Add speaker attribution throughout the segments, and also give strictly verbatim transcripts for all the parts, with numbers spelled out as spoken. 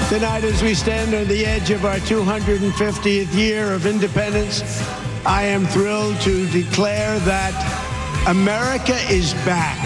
Speaker 1: Tonight, as we stand on the edge of our two hundred fiftieth year of independence, I am thrilled to declare that America is back.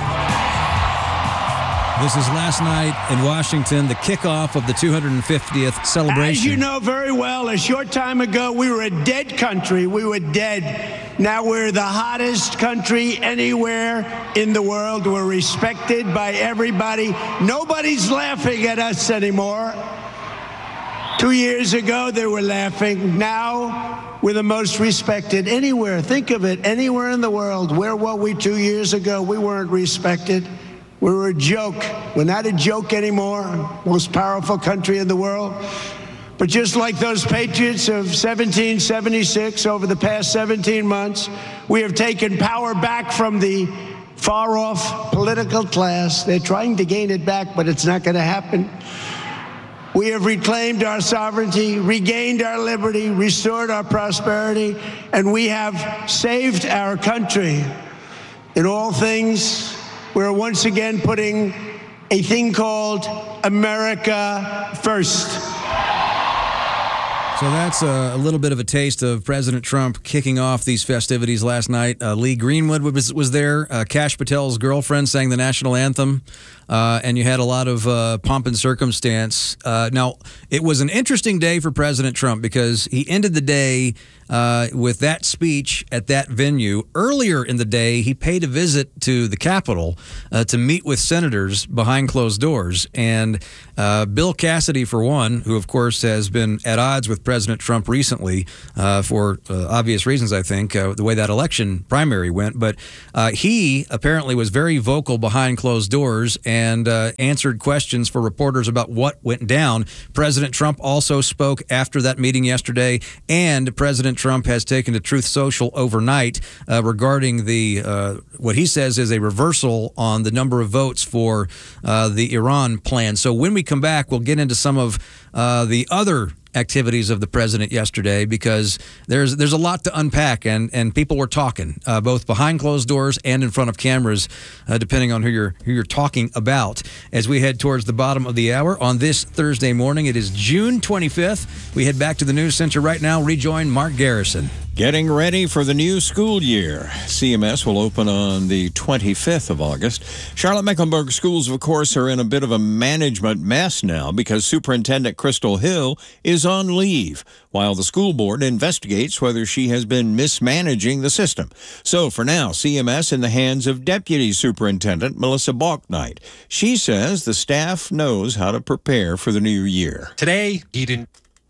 Speaker 2: This is last night in Washington, the kickoff of the two hundred fiftieth celebration.
Speaker 1: As you know very well, a short time ago, we were a dead country. We were dead. Now we're the hottest country anywhere in the world. We're respected by everybody. Nobody's laughing at us anymore. Two years ago, they were laughing. Now we're the most respected anywhere. Think of it, anywhere in the world. Where were we two years ago? We weren't respected. We were a joke. We're not a joke anymore. Most powerful country in the world. But just like those patriots of seventeen seventy-six, over the past seventeen months, we have taken power back from the far-off political class. They're trying to gain it back, but it's not going to happen. We have reclaimed our sovereignty, regained our liberty, restored our prosperity, and we have saved our country. In all things, we're once again putting a thing called America first.
Speaker 2: So that's a, a little bit of a taste of President Trump kicking off these festivities last night. Uh, Lee Greenwood was, was there. Uh, Kash Patel's girlfriend sang the national anthem. Uh, and you had a lot of uh, pomp and circumstance. Uh, now, it was an interesting day for President Trump because he ended the day uh, with that speech at that venue. Earlier in the day, he paid a visit to the Capitol uh, to meet with senators behind closed doors. And uh, Bill Cassidy, for one, who, of course, has been at odds with President Trump recently uh, for uh, obvious reasons, I think, uh, the way that election primary went. But uh, he apparently was very vocal behind closed doors and and uh, answered questions for reporters about what went down. President Trump also spoke after that meeting yesterday, and President Trump has taken to Truth Social overnight uh, regarding the uh, what he says is a reversal on the number of votes for uh, the Iran plan. So when we come back, we'll get into some of uh, the other activities of the president yesterday because there's there's a lot to unpack and and people were talking uh, both behind closed doors and in front of cameras uh, depending on who you're who you're talking about. As we head towards the bottom of the hour on this Thursday morning, it is June twenty-fifth. We head back to the news center right now. Rejoin Mark Garrison.
Speaker 3: Getting ready for the new school year. C M S will open on the twenty-fifth of August. Charlotte-Mecklenburg schools, of course, are in a bit of a management mess now because Superintendent Crystal Hill is on leave while the school board investigates whether she has been mismanaging the system. So for now, C M S in the hands of Deputy Superintendent Melissa Balknight. She says the staff knows how to prepare for the new year.
Speaker 4: Today, he didn't.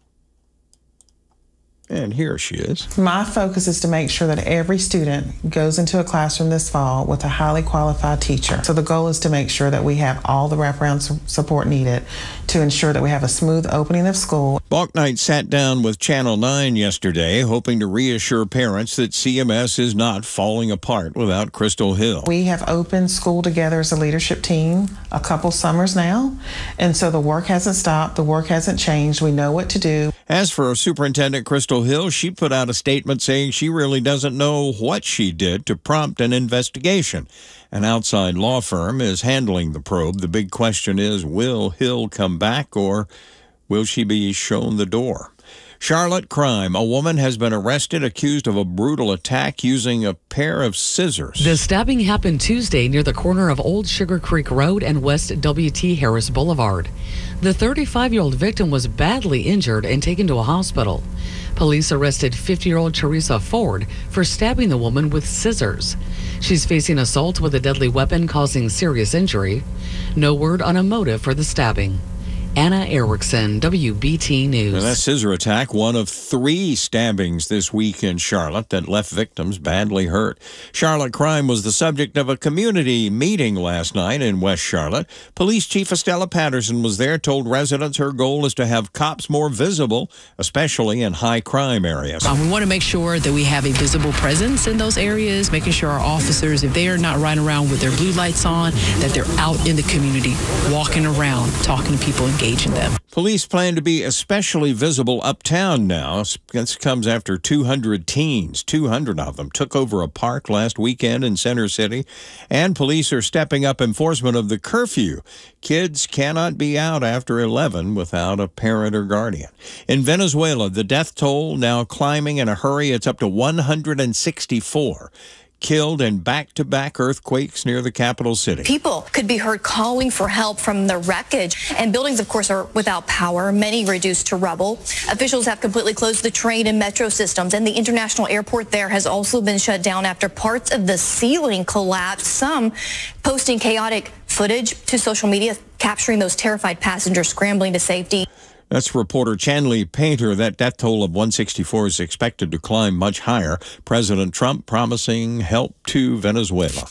Speaker 3: And here she is.
Speaker 5: My focus is to make sure that every student goes into a classroom this fall with a highly qualified teacher. So the goal is to make sure that we have all the wraparound support needed to ensure that we have a smooth opening of school.
Speaker 3: Balknight sat down with Channel nine yesterday, hoping to reassure parents that C M S is not falling apart without Crystal Hill.
Speaker 5: We have opened school together as a leadership team a couple summers now, and so the work hasn't stopped, the work hasn't changed, we know what to do.
Speaker 3: As for Superintendent Crystal Hill, she put out a statement saying she really doesn't know what she did to prompt an investigation. An outside law firm is handling the probe. The big question is, will Hill come back or will she be shown the door? Charlotte crime. A woman has been arrested accused of a brutal attack using a pair of scissors.
Speaker 6: The stabbing happened Tuesday near the corner of Old Sugar Creek Road and West W T Harris Boulevard. The thirty-five-year-old victim was badly injured and taken to a hospital. Police arrested fifty-year-old Teresa Ford for stabbing the woman with scissors. She's facing assault with a deadly weapon causing serious injury. No word on a motive for the stabbing. Anna Erickson, W B T News.
Speaker 3: Now that scissor attack, one of three stabbings this week in Charlotte that left victims badly hurt. Charlotte crime was the subject of a community meeting last night in West Charlotte. Police Chief Estella Patterson was there, told residents her goal is to have cops more visible, especially in high crime areas.
Speaker 7: Um, we want to make sure that we have a visible presence in those areas, making sure our officers, if they are not riding around with their blue lights on, that they're out in the community, walking around, talking to people and engage in them.
Speaker 3: Police plan to be especially visible uptown now. This comes after two hundred teens, two hundred of them, took over a park last weekend in Center City. And police are stepping up enforcement of the curfew. Kids cannot be out after eleven without a parent or guardian. In Venezuela, the death toll now climbing in a hurry. It's up to one hundred sixty-four. Killed in back-to-back earthquakes near the capital city.
Speaker 4: People could be heard calling for help from the wreckage, and buildings, of course, are without power, many reduced to rubble. Officials have completely closed the train and metro systems, and the international airport there has also been shut down after parts of the ceiling collapsed, some posting chaotic footage to social media, capturing those terrified passengers scrambling to safety.
Speaker 3: That's reporter Chanley Painter. That death toll of one hundred sixty-four is expected to climb much higher. President Trump promising help to Venezuela.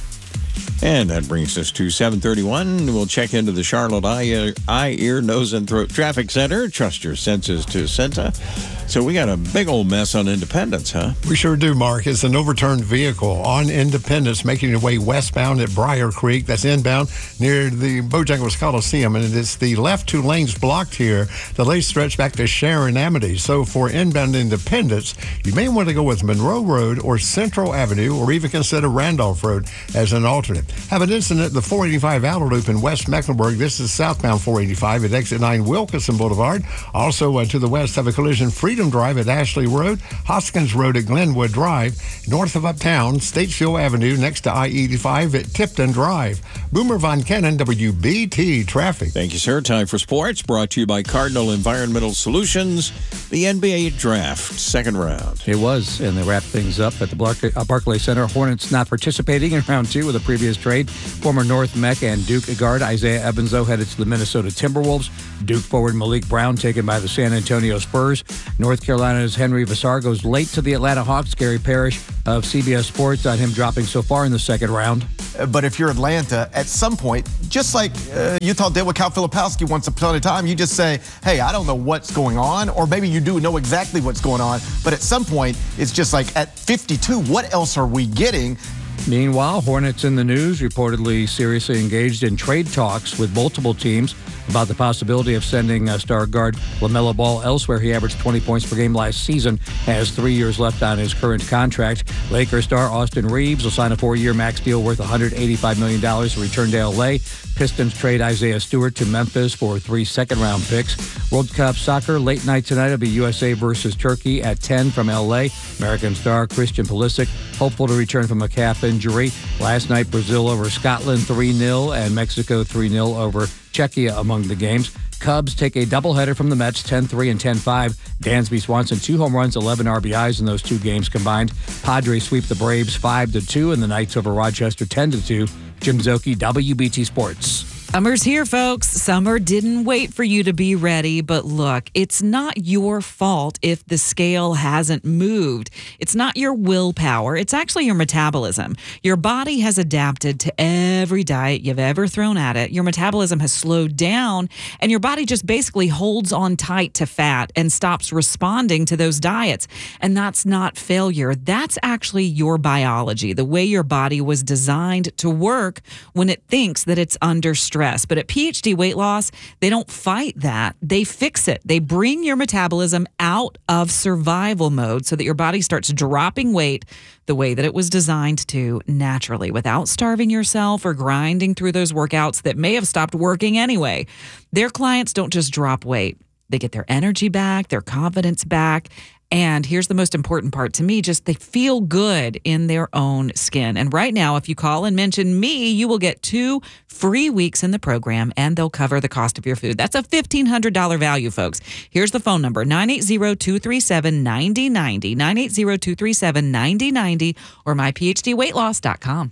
Speaker 3: And that brings us to seven thirty-one. We'll check into the Charlotte Eye, Eye, Ear, Nose, and Throat Traffic Center. Trust your senses to Cinta. So we got a big old mess on Independence, huh?
Speaker 8: We sure do, Mark. It's an overturned vehicle on Independence making its way westbound at Briar Creek. That's inbound near the Bojangles Coliseum. And it's the left two lanes blocked here. The lanes stretch back to Sharon Amity. So for inbound Independence, you may want to go with Monroe Road or Central Avenue, or even consider Randolph Road as an alternate. Have an incident at the four eighty-five outer loop in West Mecklenburg. This is southbound four eighty-five at exit nine Wilkinson Boulevard. Also uh, to the west, have a collision Freedom Drive at Ashley Road, Hoskins Road at Glenwood Drive, north of Uptown, Statesville Avenue next to I eighty-five at Tipton Drive. Boomer Von Cannon, W B T Traffic.
Speaker 3: Thank you, sir. Time for sports, brought to you by Cardinal Environmental Solutions. The N B A Draft, second round.
Speaker 9: It was, and they wrapped things up at the Barclay, uh, Barclay Center. Hornets not participating in round two with a previous trade. Former North Mech and Duke guard Isaiah Evans, though, headed to the Minnesota Timberwolves. Duke forward Malik Brown taken by the San Antonio Spurs. North Carolina's Henry Vassar goes late to the Atlanta Hawks. Gary Parrish of C B S Sports on him dropping so far in the second round.
Speaker 10: But if you're Atlanta, at some point, just like uh, Utah did with Cal Filipowski once upon a time, you just say, hey, I don't know what's going on, or maybe you do know exactly what's going on, but at some point, it's just like at fifty-two, what else are we getting?
Speaker 9: Meanwhile, Hornets in the news, reportedly seriously engaged in trade talks with multiple teams about the possibility of sending uh, star guard LaMelo Ball elsewhere. He averaged twenty points per game last season, has three years left on his current contract. Lakers star Austin Reeves will sign a four-year max deal worth one hundred eighty-five million dollars to return to L A. Pistons trade Isaiah Stewart to Memphis for three second-round picks. World Cup soccer, late night tonight will be U S A versus Turkey at ten from L A. American star Christian Pulisic, hopeful to return from a calf injury. Last night, Brazil over Scotland three nil and Mexico three nil over Czechia among the games. Cubs take a doubleheader from the Mets, ten three and ten five. Dansby Swanson, two home runs, eleven R B Is in those two games combined. Padres sweep the Braves five to two, and the Knights over Rochester ten to two. Jim Zoki, W B T Sports.
Speaker 11: Summer's here, folks. Summer didn't wait for you to be ready, but look, it's not your fault if the scale hasn't moved. It's not your willpower. It's actually your metabolism. Your body has adapted to every diet you've ever thrown at it. Your metabolism has slowed down, and your body just basically holds on tight to fat and stops responding to those diets. And that's not failure. That's actually your biology, the way your body was designed to work when it thinks that it's under stress. But at P H D Weight Loss, they don't fight that. They fix it. They bring your metabolism out of survival mode so that your body starts dropping weight the way that it was designed to naturally, without starving yourself or grinding through those workouts that may have stopped working anyway. Their clients don't just drop weight. They get their energy back, their confidence back. And here's the most important part to me, just they feel good in their own skin. And right now, if you call and mention me, you will get two free weeks in the program, and they'll cover the cost of your food. That's a fifteen hundred dollars value, folks. Here's the phone number, nine eight zero, two three seven, nine zero nine zero, nine eight zero, two three seven, nine zero nine zero, or my p h d weight loss dot com.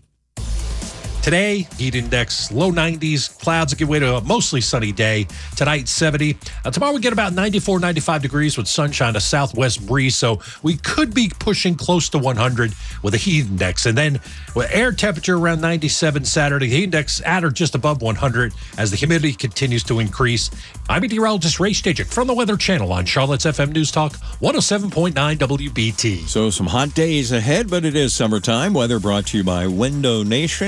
Speaker 12: Today, heat index low nineties, clouds give way to a mostly sunny day. Tonight, seventy. Uh, tomorrow, we get about ninety-four, ninety-five degrees with sunshine, a southwest breeze. So we could be pushing close to one hundred with a heat index. And then with air temperature around ninety-seven Saturday, heat index at or just above one hundred as the humidity continues to increase. I'm meteorologist Ray Stajic from the Weather Channel on Charlotte's F M News Talk one oh seven point nine W B T.
Speaker 3: So some hot days ahead, but it is summertime. Weather brought to you by Window Nation. It is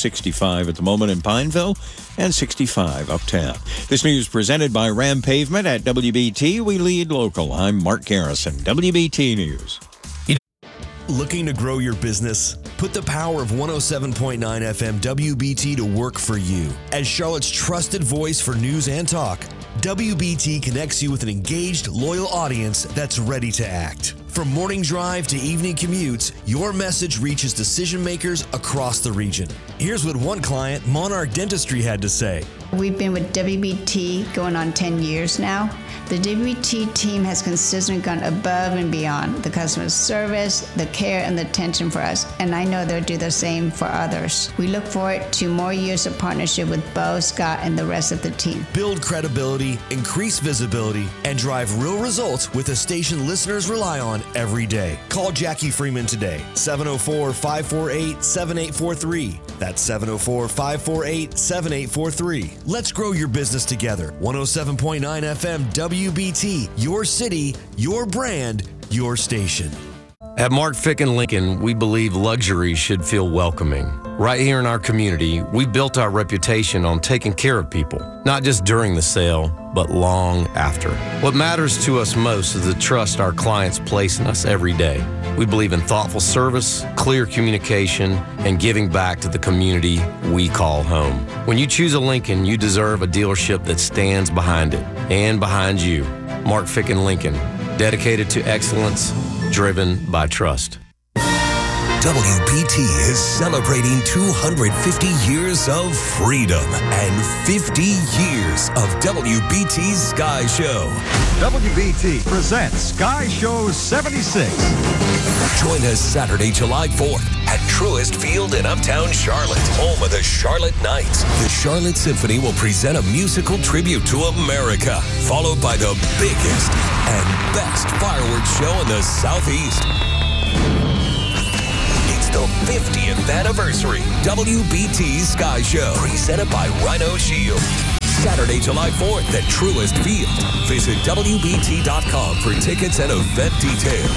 Speaker 3: sixty-five at the moment in Pineville and sixty-five uptown. This news presented by Ram Pavement at W B T. We lead local. I'm Mark Garrison, W B T News.
Speaker 13: Looking to grow your business? Put the power of one oh seven point nine F M W B T to work for you. As Charlotte's trusted voice for news and talk, W B T connects you with an engaged, loyal audience that's ready to act. From morning drive to evening commutes, your message reaches decision makers across the region. Here's what one client, Monarch Dentistry, had to say.
Speaker 14: We've been with W B T going on ten years now. The W B T team has consistently gone above and beyond the customer service, the care, and the attention for us, and I know they'll do the same for others. We look forward to more years of partnership with Bo, Scott, and the rest of the team.
Speaker 13: Build credibility, increase visibility, and drive real results with a station listeners rely on every day. Call Jackie Freeman today, seven oh four, five four eight, seven eight four three. That's seven oh four, five four eight, seven eight four three. Let's grow your business together. one oh seven point nine F M W B T, your city, your brand, your station.
Speaker 15: At Mark Fick and Lincoln, we believe luxury should feel welcoming. Right here in our community, we built our reputation on taking care of people, not just during the sale, but long after. What matters to us most is the trust our clients place in us every day. We believe in thoughtful service, clear communication, and giving back to the community we call home. When you choose a Lincoln, you deserve a dealership that stands behind it and behind you. Mark Fick and Lincoln, dedicated to excellence, driven by trust.
Speaker 13: W B T is celebrating two hundred fifty years of freedom and fifty years of W B T's Sky Show.
Speaker 16: W B T presents Sky Show seventy-six.
Speaker 13: Join us Saturday, July fourth at Truist Field in Uptown Charlotte, home of the Charlotte Knights. The Charlotte Symphony will present a musical tribute to America, followed by the biggest and best fireworks show in the Southeast. The fiftieth anniversary W B T Sky Show, presented by Rhino Shield. Saturday, July fourth at Truist Field. Visit W B T dot com for tickets and event details.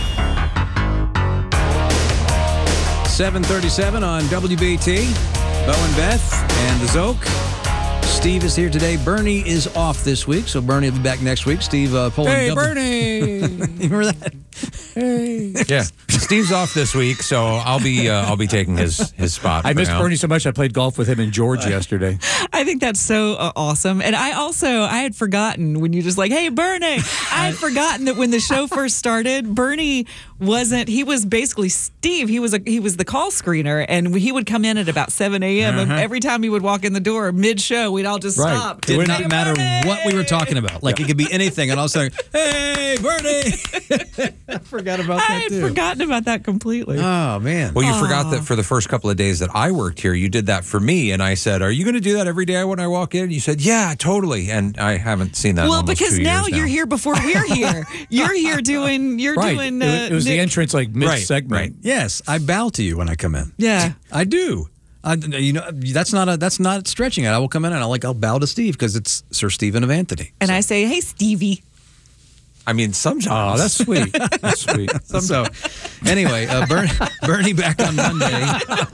Speaker 2: seven thirty-seven on W B T. Bo and Beth and the Zoke. Steve is here today. Bernie is off this week, so Bernie will be back next week. Steve uh, pulling
Speaker 9: Hey,
Speaker 2: double-
Speaker 9: Bernie!
Speaker 2: You remember that?
Speaker 9: Hey.
Speaker 17: Yeah, Steve's off this week, so I'll be uh, I'll be taking his his spot.
Speaker 9: I
Speaker 17: for
Speaker 9: missed
Speaker 17: now.
Speaker 9: Bernie so much. I played golf with him in Georgia yesterday.
Speaker 11: I think that's so uh, awesome. And I also, I had forgotten when you just like, hey, Bernie, I had forgotten that when the show first started, Bernie wasn't, he was basically Steve. He was a, he was the call screener, and he would come in at about seven a.m.
Speaker 2: Uh-huh.
Speaker 11: And every time he would walk in the door mid-show, we'd all just
Speaker 2: Right.
Speaker 11: stop.
Speaker 2: Did not
Speaker 11: Hey,
Speaker 2: matter
Speaker 11: Bernie!
Speaker 2: what we were talking about. Like, it could be anything, and all of a sudden, hey, Bernie! I forgot about
Speaker 11: I
Speaker 2: that,
Speaker 11: had
Speaker 2: too.
Speaker 11: forgotten about that completely.
Speaker 2: Oh, man.
Speaker 17: Well, you forgot that for the first couple of days that I worked here, you did that for me, and I said, "Are you going to do that every day when I walk in?" You said, "Yeah, totally." And I haven't seen that. in
Speaker 11: Well,
Speaker 17: almost
Speaker 11: because
Speaker 17: two
Speaker 11: now
Speaker 17: years
Speaker 11: you're here before we're here. You're here doing. You're
Speaker 9: right.
Speaker 11: doing.
Speaker 9: It
Speaker 11: Uh,
Speaker 9: was, it was the
Speaker 11: Nick-
Speaker 9: entrance like mid segment.
Speaker 2: Right. Yes, I bow to you when I come in.
Speaker 11: Yeah.
Speaker 2: I do. I, you know, that's not a that's not stretching it. I will come in and I'll like I'll bow to Steve because it's Sir Stephen of Anthony.
Speaker 11: And I say, hey, Stevie.
Speaker 17: I mean, sometimes.
Speaker 9: Oh, that's sweet. That's sweet.
Speaker 2: So, anyway, uh, Bern, Bernie back on Monday.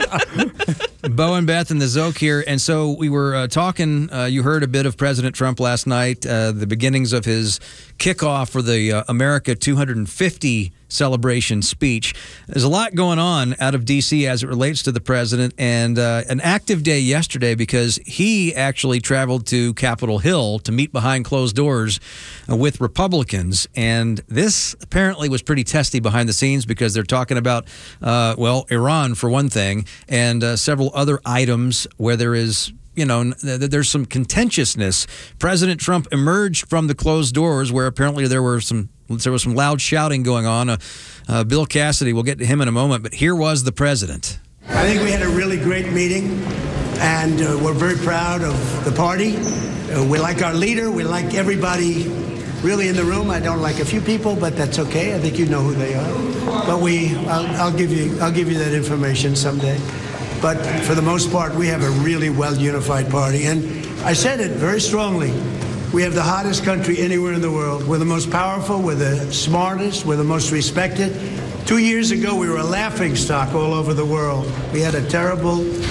Speaker 2: Bo and Beth and the Zoke here. And so we were uh, talking, uh, you heard a bit of President Trump last night, uh, the beginnings of his kickoff for the uh, America two hundred fifty celebration speech. There's a lot going on out of D C as it relates to the president, and uh, an active day yesterday because he actually traveled to Capitol Hill to meet behind closed doors uh, with Republicans. And this apparently was pretty testy behind the scenes because they're talking about, uh, well, Iran for one thing, and uh, several other items where there is, you know, there's some contentiousness. President Trump emerged from the closed doors where apparently there were some there was some loud shouting going on. Uh, uh, Bill Cassidy, we'll get to him in a moment, but here was the president.
Speaker 1: I think we had a really great meeting, and uh, we're very proud of the party. Uh, we like our leader. We like everybody really in the room. I don't like a few people, but that's okay. I think you know who they are. But we, I'll, I'll give you, I'll give you that information someday. But for the most part, we have a really well-unified party. And I said it very strongly. We have the hottest country anywhere in the world. We're the most powerful. We're the smartest. We're the most respected. Two years ago, we were a laughing stock all over the world. We had a terrible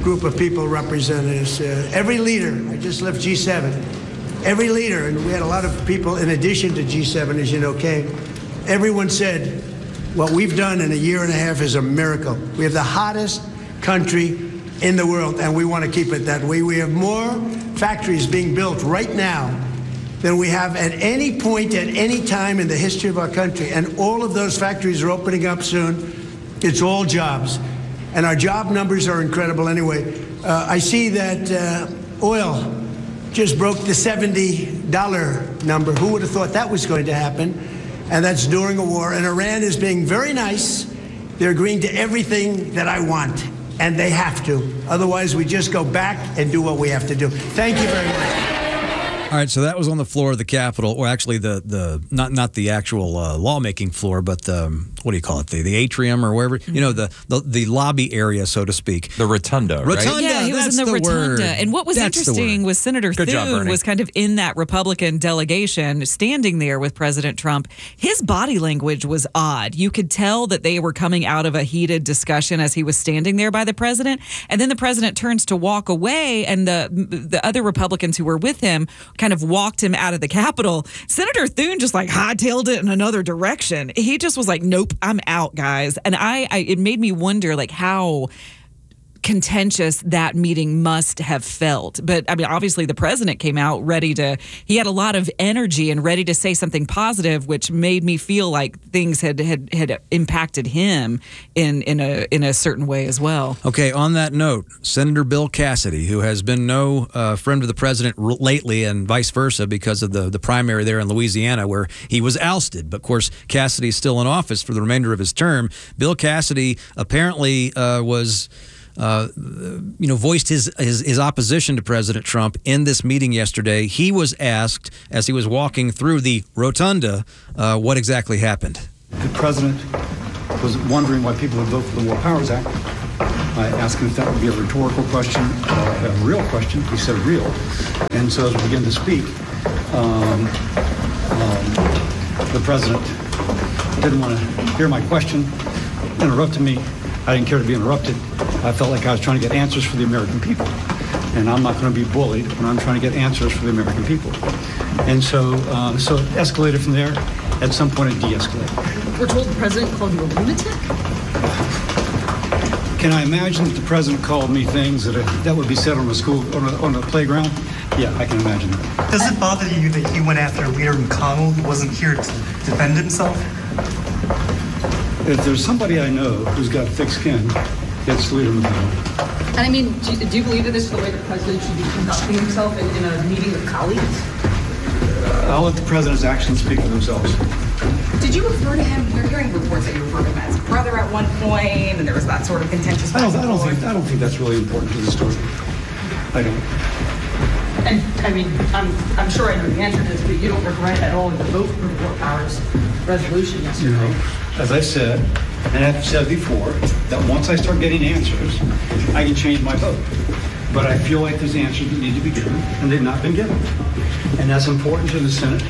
Speaker 1: group of people represented us. Uh, every leader, I just left G seven, every leader, and we had a lot of people in addition to G seven, as you know, came. Everyone said, what we've done in a year and a half is a miracle. We have the hottest country in the world, and we want to keep it that way. We have more factories being built right now than we have at any point at any time in the history of our country. And all of those factories are opening up soon. It's all jobs. And our job numbers are incredible anyway. Uh, I see that uh, oil just broke the seventy dollar number. Who would have thought that was going to happen? And that's during a war. And Iran is being very nice. They're agreeing to everything that I want. And they have to. Otherwise, we just go back and do what we have to do. Thank you very much.
Speaker 2: All right, so that was on the floor of the Capitol, or actually the the not not the actual uh, lawmaking floor, but the, what do you call it, the the atrium or wherever, you know, the, the the lobby area, so to speak.
Speaker 17: The rotunda, right?
Speaker 2: Rotunda,
Speaker 11: yeah, he was
Speaker 2: that's
Speaker 11: in the,
Speaker 2: the
Speaker 11: rotunda.
Speaker 2: word.
Speaker 11: And what was
Speaker 2: That's the
Speaker 11: interesting
Speaker 2: word.
Speaker 11: was Senator
Speaker 2: Good job,
Speaker 11: Thune
Speaker 2: Bernie.
Speaker 11: was kind of in that Republican delegation, standing there with President Trump. His body language was odd. You could tell that they were coming out of a heated discussion as he was standing there by the president, and then the president turns to walk away, and the the other Republicans who were with him kind of walked him out of the Capitol. Senator Thune just like hightailed it in another direction. He just was like, "Nope, I'm out, guys." And I, I it made me wonder like how contentious that meeting must have felt. But I mean, obviously the president came out ready to, he had a lot of energy and ready to say something positive, which made me feel like things had had, had impacted him in, in a in a certain way as well.
Speaker 2: Okay, on that note, Senator Bill Cassidy, who has been no uh, friend of the president r- lately and vice versa because of the, the primary there in Louisiana where he was ousted. But of course, Cassidy's still in office for the remainder of his term. Bill Cassidy apparently uh, was... Uh, you know, voiced his, his his opposition to President Trump in this meeting yesterday. He was asked, as he was walking through the rotunda, uh, what exactly happened.
Speaker 18: The president was wondering why people would vote for the War Powers Act. I asked him if that would be a rhetorical question or a real question. He said real. And so as we began to speak, um, um, the president didn't want to hear my question, interrupted me. I didn't care to be interrupted. I felt like I was trying to get answers for the American people. And I'm not going to be bullied when I'm trying to get answers for the American people. And so uh, so it escalated from there. At some point, it de-escalated.
Speaker 19: We're told the president called you a lunatic?
Speaker 18: Can I imagine that the president called me things that that would be said on a school, on a, on a playground? Yeah, I can imagine that.
Speaker 20: Does it bother you that he went after Leader McConnell, who wasn't here to defend himself?
Speaker 18: If there's somebody I know who's got thick skin, it's Leader McConnell.
Speaker 19: And I mean, do you, do you believe that this is the way the president should be conducting himself in, in a meeting with colleagues?
Speaker 18: I'll let the president's actions speak for themselves.
Speaker 19: Did you refer to him? You're hearing reports that you referred to him as brother at one point, and there was that sort of contentious.
Speaker 18: I don't, I don't think I don't think that's really important to the story. I don't.
Speaker 19: And I mean, I'm I'm sure I know the answer to this, but you don't regret at all the vote for the War Powers resolution yesterday.
Speaker 18: You know, as I said, and I've said before, that once I start getting answers, I can change my vote. But I feel like there's answers that need to be given, and they've not been given. And that's important to the Senate.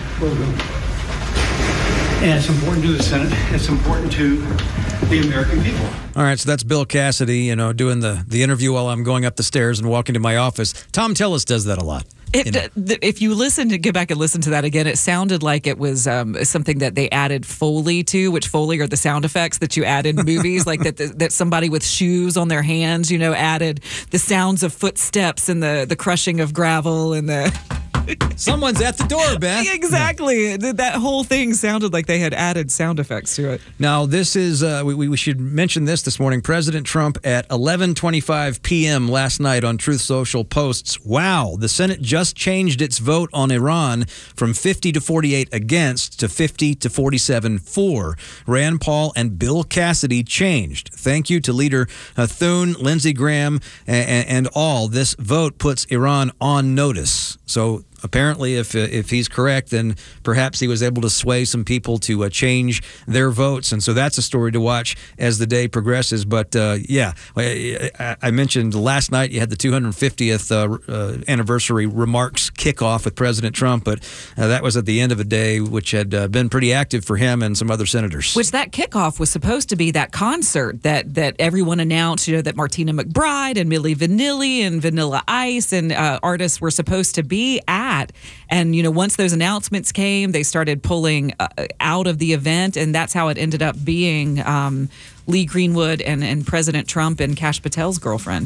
Speaker 18: And it's important to the Senate. It's important to the American people.
Speaker 2: All right, so that's Bill Cassidy, you know, doing the, the interview while I'm going up the stairs and walking to my office. Tom Tillis does that a lot.
Speaker 11: It,
Speaker 2: you know.
Speaker 11: th- if you listen to get back and listen to that again, it sounded like it was um, something that they added Foley to, which Foley are the sound effects that you add in movies, like that that somebody with shoes on their hands, you know, added the sounds of footsteps and the the crushing of gravel and the.
Speaker 2: Someone's at the door, Beth.
Speaker 11: Exactly. That whole thing sounded like they had added sound effects to it.
Speaker 2: Now, this is, uh, we, we should mention this this morning. President Trump at eleven twenty-five p.m. last night on Truth Social posts, wow, the Senate just changed its vote on Iran from fifty to forty-eight against to fifty to forty-seven for. Rand Paul and Bill Cassidy changed. Thank you to Leader uh, Thune, Lindsey Graham, and, and all. This vote puts Iran on notice. So apparently, if if he's correct, then perhaps he was able to sway some people to uh, change their votes. And so that's a story to watch as the day progresses. But uh, yeah, I, I mentioned last night you had the two hundred fiftieth uh, uh, anniversary remarks kickoff with President Trump, but uh, that was at the end of a day which had uh, been pretty active for him and some other senators.
Speaker 11: Which that kickoff was supposed to be that concert that that everyone announced, you know, that Martina McBride and Milli Vanilli and Vanilla Ice and uh, artists were supposed to be at. And, you know, once those announcements came, they started pulling uh, out of the event, and that's how it ended up being um, Lee Greenwood and, and President Trump and Kash Patel's girlfriend.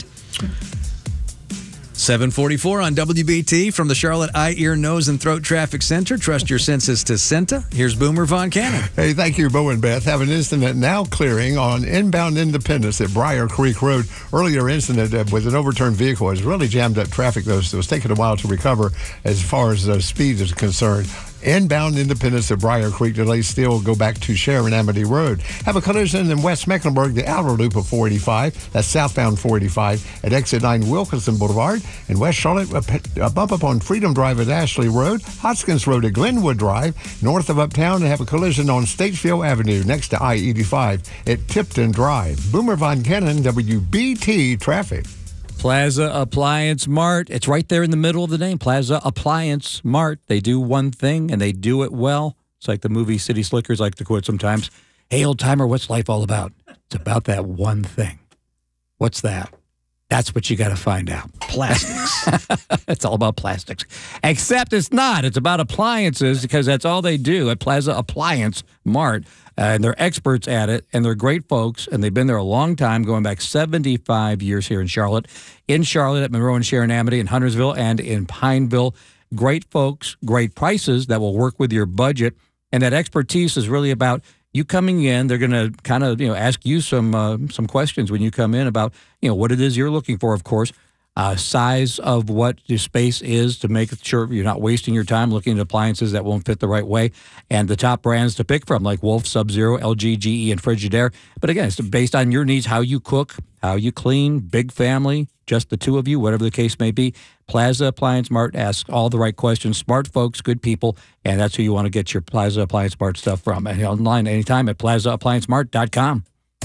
Speaker 2: seven forty-four on W B T from the Charlotte Eye, Ear, Nose, and Throat Traffic Center. Trust your senses to Cinta. Here's Boomer Von Cannon.
Speaker 8: Hey, thank you, Bo and Beth. Have an incident now clearing on inbound Independence at Briar Creek Road. Earlier incident with an overturned vehicle has really jammed up traffic, though, so it's taken a while to recover as far as uh, speed is concerned. Inbound Independence at Briar Creek delays still go back to Sharon Amity Road. Have a collision in West Mecklenburg, the outer loop of four eighty-five. That's southbound four eighty-five at exit nine Wilkinson Boulevard. In West Charlotte, a, a bump up on Freedom Drive at Ashley Road. Hoskins Road at Glenwood Drive. North of Uptown, and have a collision on Statesville Avenue next to I eighty-five at Tipton Drive. Boomer Von Cannon, W B T Traffic.
Speaker 9: Plaza Appliance Mart. It's right there in the middle of the name. Plaza Appliance Mart. They do one thing, and they do it well. It's like the movie City Slickers like to quote sometimes. Hey, old timer, what's life all about? It's about that one thing. What's that? That's what you got to find out. Plastics. It's all about plastics. Except it's not. It's about appliances, because that's all they do at Plaza Appliance Mart. Uh, and they're experts at it, and they're great folks, and they've been there a long time, going back seventy-five years here in Charlotte. In Charlotte, at Monroe and Sharon Amity, in Huntersville, and in Pineville. Great folks, great prices that will work with your budget. And that expertise is really about you coming in. They're going to kind of, you know, ask you some uh, some questions when you come in about, you know, what it is you're looking for, of course. Uh, size of what your space is to make sure you're not wasting your time looking at appliances that won't fit the right way. And the top brands to pick from, like Wolf, Sub-Zero, L G, G E, and Frigidaire. But again, it's based on your needs, how you cook, how you clean, big family, just the two of you, whatever the case may be. Plaza Appliance Mart asks all the right questions. Smart folks, good people, and that's who you want to get your Plaza Appliance Mart stuff from. And online anytime at plaza appliance mart dot com.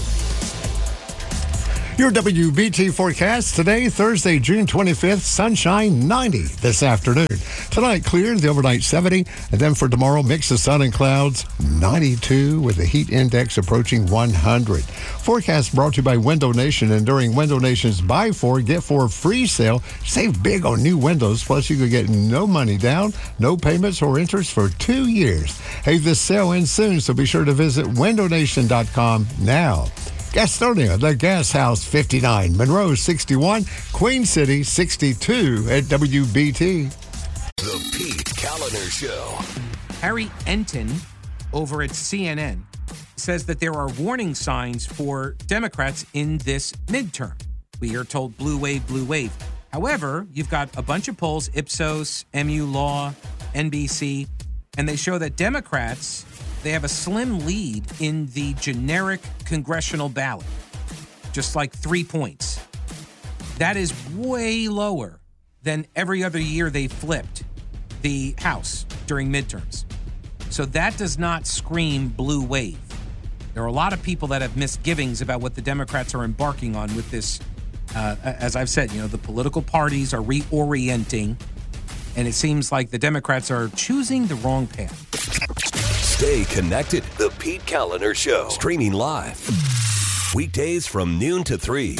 Speaker 8: Your W B T forecast today, Thursday, June twenty-fifth, sunshine ninety this afternoon. Tonight, clear, the overnight seventy. And then for tomorrow, mix of sun and clouds, ninety-two, with the heat index approaching one hundred. Forecast brought to you by Window Nation. And during Window Nation's Buy Four, Get Four free sale, save big on new windows. Plus, you could get no money down, no payments or interest for two years. Hey, this sale ends soon, so be sure to visit window nation dot com now. Gastonia, the Gas House, fifty-nine. Monroe, sixty-one. Queen City, sixty-two at W B T.
Speaker 13: The Pete Kaliner Show.
Speaker 21: Harry Enton over at C N N says that there are warning signs for Democrats in this midterm. We are told blue wave, blue wave. However, you've got a bunch of polls, Ipsos, M U Law, N B C, and they show that Democrats, they have a slim lead in the generic congressional ballot, just like three points. That is way lower than every other year they flipped the House during midterms. So that does not scream blue wave. There are a lot of people that have misgivings about what the Democrats are embarking on with this. Uh, as I've said, you know, the political parties are reorienting, and it seems like the Democrats are choosing the wrong path.
Speaker 13: Stay connected. The Pete Kaliner Show. Streaming live. Weekdays from noon to three.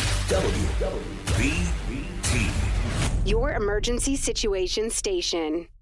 Speaker 13: W B T.
Speaker 22: Your emergency situation station.